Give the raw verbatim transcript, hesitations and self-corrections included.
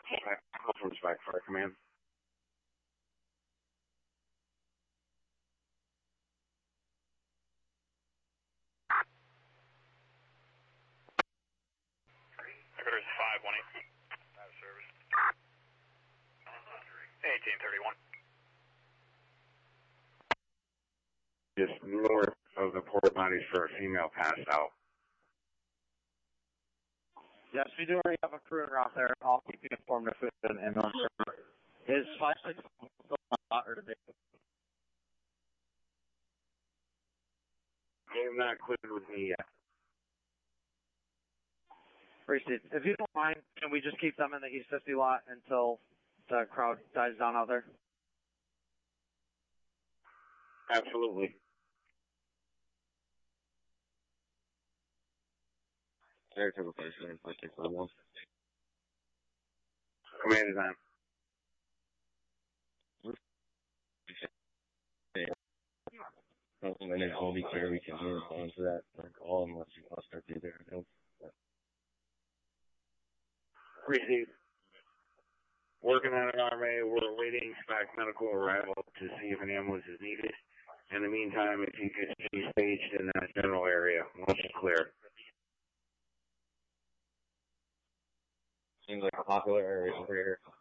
Call from Spike Fire Command. Headquarters five one eight. Out of service. eighteen thirty-one. Just north of the port bodies for a female passed out. Yes, we do already have a crew out there. I'll keep you informed if it's an ambulance. Is five six still not or today? They have not cleared with me yet. Appreciate it. If you don't mind, can we just keep them in the East fifty lot until the crowd dies down out there? Absolutely. Air Turbo five seven five six five one. Command is on. And then I'll be clear, we can respond to that call unless you want to start through there. Received. Working on an R M A. We're awaiting SPAC medical arrival to see if an ambulance is needed. In the meantime, if you could be staged in that general area once it's clear. Seems like a popular area over here.